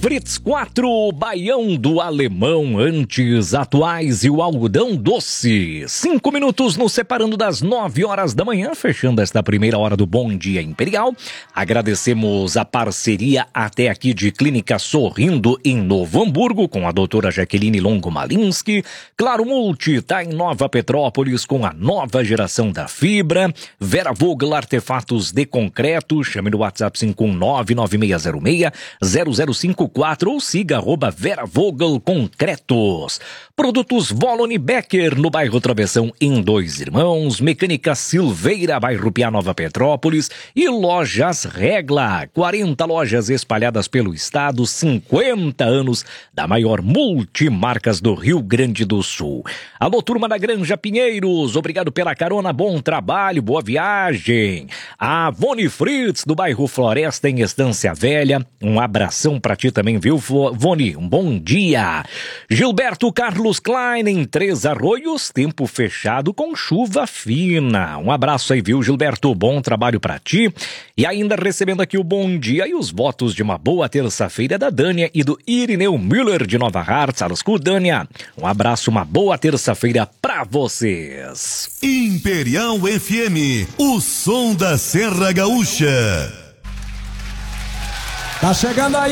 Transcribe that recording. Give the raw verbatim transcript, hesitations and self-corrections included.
Fritz quatro, Baião do Alemão, antes, atuais e o algodão doce. Cinco minutos nos separando das nove horas da manhã, fechando esta primeira hora do Bom Dia Imperial. Agradecemos a parceria até aqui de Clínica Sorrindo em Novo Hamburgo, com a doutora Jaqueline Longo Malinski. Claro Multi está em Nova Petrópolis com a nova geração da fibra. Vera Vogel Artefatos de Concreto, chame no WhatsApp cinco um nove nove seis zero seis zero zero cinco quatro ou siga arroba Vera Vogel Concretos. Produtos Volone Becker no bairro Travessão em Dois Irmãos, Mecânica Silveira, bairro Piá Nova Petrópolis e Lojas Regla, quarenta lojas espalhadas pelo estado, cinquenta anos da maior multimarcas do Rio Grande do Sul. Alô, turma da Granja Pinheiros, obrigado pela carona, bom trabalho, boa viagem. A Vone Fritz do bairro Floresta em Estância Velha, um abração pra ti também, viu, Vone? Um bom dia. Gilberto Carlos Klein em Três Arroios, tempo fechado com chuva fina. Um abraço aí, viu, Gilberto? Bom trabalho pra ti. E ainda recebendo aqui o bom dia e os votos de uma boa terça-feira da Dânia e do Irineu Müller de Nova Hartz. Aluscu, Dânia. Um abraço, uma boa terça-feira pra vocês. Imperial F M, o som da Serra Gaúcha. Tá chegando aí